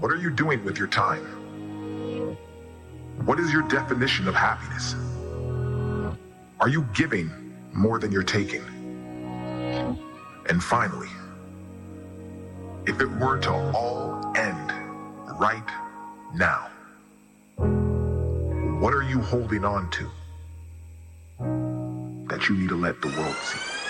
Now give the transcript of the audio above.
What are you doing with your time? What is your definition of happiness? Are you giving more than you're taking? And finally, if it were to all end right now, what are you holding on to that you need to let the world see?